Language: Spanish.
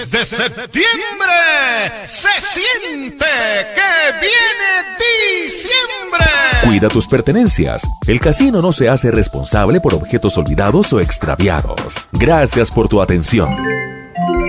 De septiembre se siente que viene diciembre. Cuida tus pertenencias. El casino no se hace responsable por objetos olvidados o extraviados. Gracias por tu atención.